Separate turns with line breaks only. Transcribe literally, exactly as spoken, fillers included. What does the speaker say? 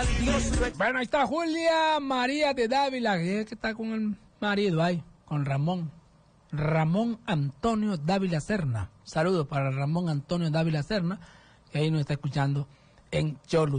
Bueno, ahí está Julia María de Dávila, que es que está con el marido ahí, con Ramón. Ramón Antonio Dávila Serna. Saludos para Ramón Antonio Dávila Serna, que ahí nos está escuchando en Cholu.